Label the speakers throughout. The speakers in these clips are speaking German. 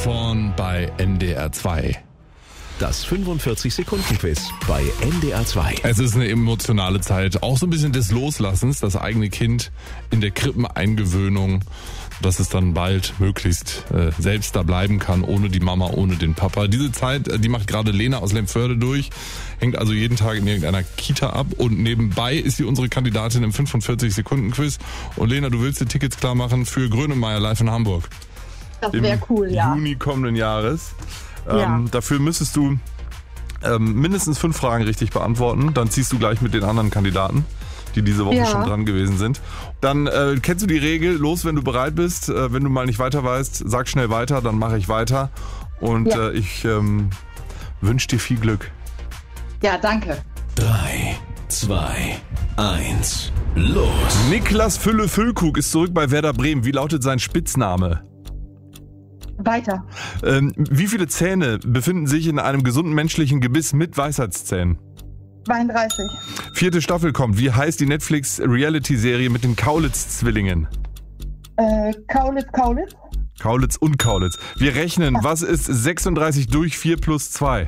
Speaker 1: von bei NDR 2.
Speaker 2: Das 45-Sekunden-Quiz bei NDR 2.
Speaker 1: Es ist eine emotionale Zeit, auch so ein bisschen des Loslassens, das eigene Kind in der Krippeneingewöhnung, dass es dann bald möglichst selbst da bleiben kann, ohne die Mama, ohne den Papa. Diese Zeit, die macht gerade Lena aus Lemförde durch, hängt also jeden Tag in irgendeiner Kita ab und nebenbei ist sie unsere Kandidatin im 45-Sekunden-Quiz. Und Lena, du willst dir Tickets klar machen für Grönemeyer live in Hamburg.
Speaker 3: Das wäre cool, ja.
Speaker 1: Im Juni kommenden Jahres.
Speaker 3: Ja.
Speaker 1: Dafür müsstest du mindestens 5 Fragen richtig beantworten. Dann ziehst du gleich mit den anderen Kandidaten, die diese Woche schon dran gewesen sind. Dann kennst du die Regel, los, wenn du bereit bist. Wenn du mal nicht weiter weißt, sag schnell weiter, dann mache ich weiter. Und ich wünsche dir viel Glück.
Speaker 3: Ja, danke.
Speaker 2: 3, 2, 1, los.
Speaker 1: Niklas Füllkrug ist zurück bei Werder Bremen. Wie lautet sein Spitzname?
Speaker 3: Weiter.
Speaker 1: Wie viele Zähne befinden sich in einem gesunden menschlichen Gebiss mit Weisheitszähnen?
Speaker 3: 32.
Speaker 1: 4. Staffel kommt. Wie heißt die Netflix-Reality-Serie mit den Kaulitz-Zwillingen?
Speaker 3: Kaulitz.
Speaker 1: Kaulitz und Kaulitz. Wir rechnen. Was ist 36 durch 4 plus 2?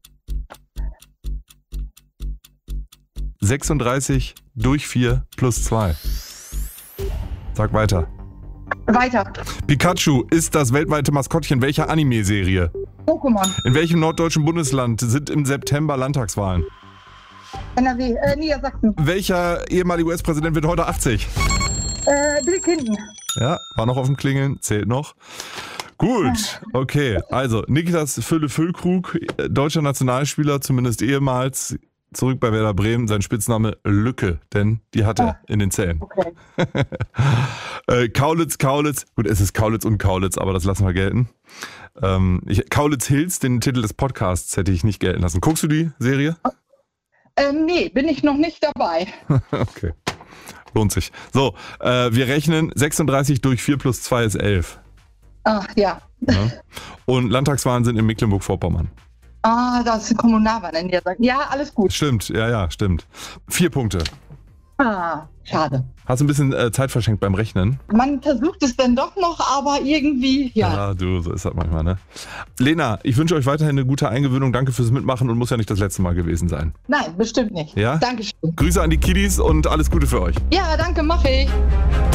Speaker 1: 36 durch 4 plus 2. Sag weiter.
Speaker 3: Weiter.
Speaker 1: Pikachu ist das weltweite Maskottchen welcher Anime-Serie?
Speaker 3: Pokémon.
Speaker 1: In welchem norddeutschen Bundesland sind im September Landtagswahlen?
Speaker 3: NRW. Niedersachsen.
Speaker 1: Welcher ehemalige US-Präsident wird heute 80?
Speaker 3: Bill Clinton.
Speaker 1: Ja, war noch auf dem Klingeln, zählt noch. Gut, okay. Also, Niklas Füllkrug, deutscher Nationalspieler, zumindest ehemals, zurück bei Werder Bremen, sein Spitzname Lücke, denn die hat er in den Zähnen.
Speaker 3: Okay.
Speaker 1: Kaulitz, gut, es ist Kaulitz und Kaulitz, aber das lassen wir gelten. Kaulitz Hills, den Titel des Podcasts hätte ich nicht gelten lassen. Guckst du die Serie?
Speaker 3: Nee, bin ich noch nicht dabei.
Speaker 1: Okay, lohnt sich. So, wir rechnen, 36 durch 4 plus 2 ist 11.
Speaker 3: Ach, ja.
Speaker 1: Und Landtagswahlen sind in Mecklenburg-Vorpommern.
Speaker 3: Das ist Kommunalwahl in Niedersachsen. Ja, alles gut.
Speaker 1: Stimmt, ja, stimmt. 4 Punkte.
Speaker 3: Schade.
Speaker 1: Hast ein bisschen Zeit verschenkt beim Rechnen?
Speaker 3: Man versucht es dann doch noch, aber irgendwie,
Speaker 1: Ja, du, so ist das manchmal, ne? Lena, ich wünsche euch weiterhin eine gute Eingewöhnung. Danke fürs Mitmachen und muss ja nicht das letzte Mal gewesen sein.
Speaker 3: Nein, bestimmt nicht.
Speaker 1: Ja?
Speaker 3: Dankeschön.
Speaker 1: Grüße an die Kiddies und alles Gute für euch.
Speaker 3: Ja, danke, mache ich.